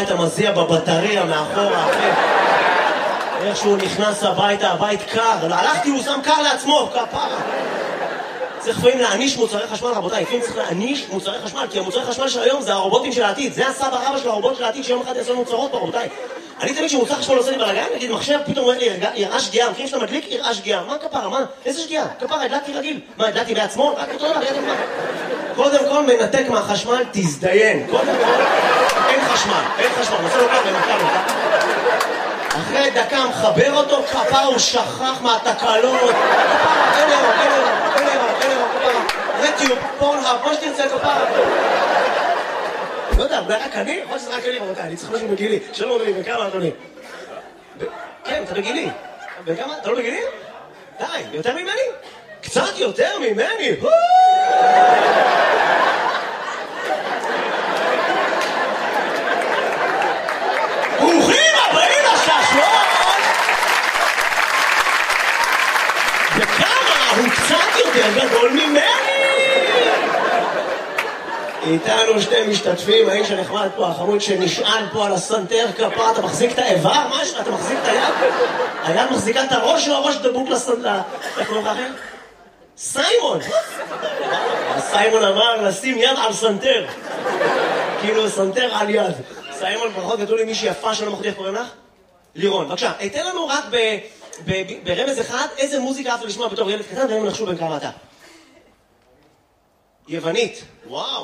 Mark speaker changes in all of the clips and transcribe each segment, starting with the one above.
Speaker 1: הביתה, מזיע בבטריה מאחורה, אחי. איך שהוא נכנס הביתה, הבית קר. הלכתי, הוא שם קר לעצמו, כפרה. צריך לפעמים להעניש מוצרי חשמל, רבותיי. לפעמים צריך להעניש מוצרי חשמל, כי המוצרי חשמל של היום זה הרובוטים של העתיד. זה הסבא רבא של הרובוט של העתיד, שיום אחד יעשו לנו צרות פה, רבותיי. אני תמיד שמוצר חשמל עושה לי בלגן, נגיד מחשב, פתאום אומר לי, יראה שגיאה, מכירים שאתה מדליק, יראה שגיאה. מה כפרה? מה? איזה שגיאה? כפרה, הדלקתי רגיל. מה, הדלקתי בעצמו? רק אותו דבר, ידע מה? קודם כל, מנתק מהחשמל, תזדיין. קודם כל, אין חשמל, נעשה לו ככה, נתקע. אחרי דקה מחבר אותו, כפרה, הוא שכח מהתקלות. כפרה, אין אירו, כפרה. רטיוב, פורנהאב, מה שתרצה, כפרה. לא יודע, אולי רק אני? יכול שזה רק אני, רבותיי, אני צריך משהו בגילי. שלום אדוני, בכמה אדוני? כן, אתה בגילי. בכמה? אתה לא בגילי? די, יותר ממני? קצת יותר ממני! ברוכים הבאים לששלון! בכמה? הוא קצת יותר גדול ממני! איתנו שתי משתתפים, האיש הנחמד פה, החמוד שנשען פה על הסנטר כפרה, אתה מחזיק את האיבר? משהו? אתה מחזיק את היד? היד מחזיקה את הראש או הראש דבוק לסנטר? איך קוראים לך אחר? סיימון! סיימון אמר לשים יד על סנטר. כאילו סנטר על יד. סיימון פחות כתוב לי מישהי יפה שלא מחודי, איך קוראים לך? לירון. בבקשה, תן לנו רק ברמז אחד איזה מוזיקה אהבת לשמוע בתור ילד קטן והם נחשו בין כמה אתה. יוונית. וואו,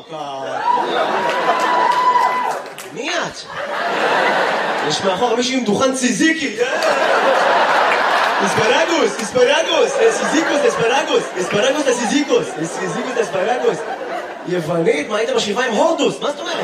Speaker 1: מי את? יש מאחור מישהו עם דוכן ציזיקי. אספרגוס, אספרגוס. יוונית, מה היית בשבעה עם הורדוס? מה זאת אומרת?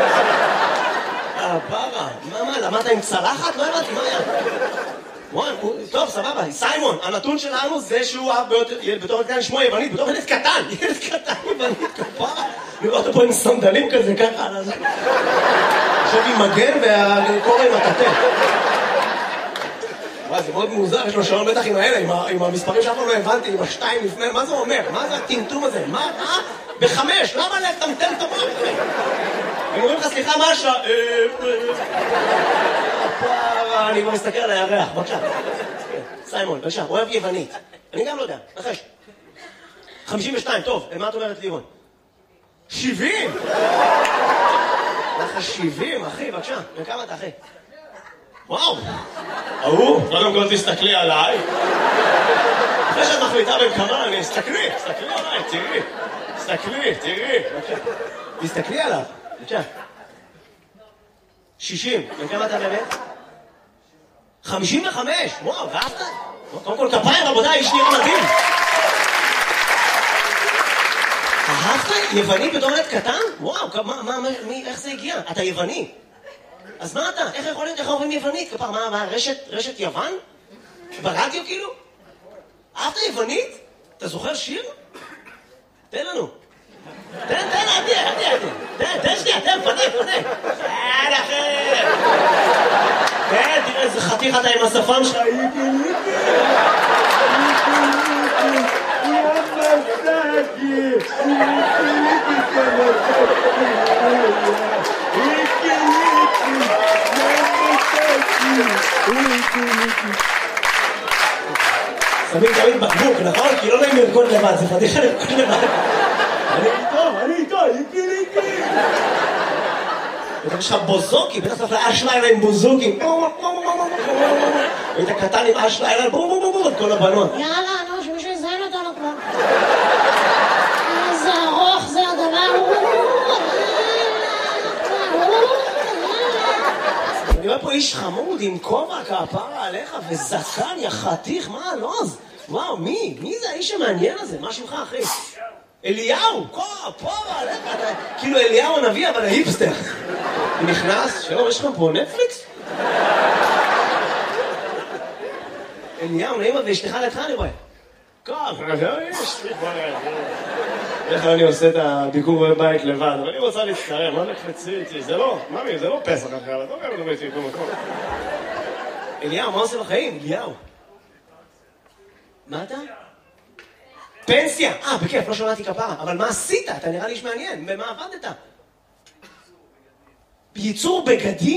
Speaker 1: פרה, מה, למדת עם צלחת? לא הבנתי, מה היה? טוב, סבבה, סיימון, הנתון שלנו זה שהוא בתור ילד קטן שמו יוונית, בתור ילד קטן יוונית, כפרה. נראה אותו פה עם סנדלים כזה, ככה על הזה. עכשיו עם מגן והקורא עם הטטה. וואי, זה מאוד מוזר, יש לו שעון בטח עם האלה, עם המספרים שאף פעם לא הבנתי, עם השתיים לפני, מה זה אומר? מה זה הטמטום הזה? מה? בחמש, למה לטמטם את המוח? הם אומרים לך, סליחה, מה השעה? אני כבר מסתכל על הירח, בבקשה. סיימון, בבקשה, אוהב יוונית. אני גם לא יודע, נחש. 52, טוב, מה את אומרת לירון? 70! לך 70, אחי, בבקשה. וכמה אתה, אחי? וואו! קודם כל תסתכלי עליי. אחרי שאת מחליטה בין כמה, תסתכלי עליי, תראי. תסתכלי עליו, בבקשה. 60, וכמה אתה באמת? 55, וואו, ואהבת? קודם כל כפיים, רבותיי, איש נראה מדהים. אהבת? יווני בתור ילד קטן? וואו, איך זה הגיע? אתה יווני. אז מה אתה? איך יכול להיות? איך אומרים יוונית? כפר, מה, רשת יוון? ברדיו כאילו? אהבת יוונית? אתה זוכר שיר? תן לנו. תן, תן שנייה, פנה. כן, תראה איזה חתיך אתה עם השפם שלך. שמים תמיד בקבוק, נכון? כי לא נעים לרקוד לבד, זה פתיחה לרקוד לבד. אני איתו, איקי. יש לך בוזוקי, בטח צריך לאשלילה עם בוזוקי. היית קטן עם אשלילה, כל הבנות.
Speaker 2: יאללה, שמישהו יזיין אותנו כבר. איזה ארוך זה הדבר.
Speaker 1: אני רואה פה איש חמוד עם כובע כפרה עליך וזקן, יא חתיך, מה הלוז? וואו, מי זה האיש המעניין הזה? מה שמך, אחי? אליהו, כפרה עליך, כאילו אליהו הנביא, אבל ההיפסטר. נכנס, שלום, יש לכם פה נטפליקס? אליהו, נעימה ואשתך לידך אני רואה. איך אני עושה את הביקור בבית לבד, אבל אני רוצה להצטרם, מה נקפצי איתי? זה לא, ממי, זה לא פסח אחר, את לא גם מדבר איתי במקום. אליהו, מה עושה בחיים? אליהו. מה אתה? פנסיה! בכיף, לא שמעתי כפרה, אבל מה עשית? אתה נראה לי איש מעניין, במה עבדת? ייצור בגדים?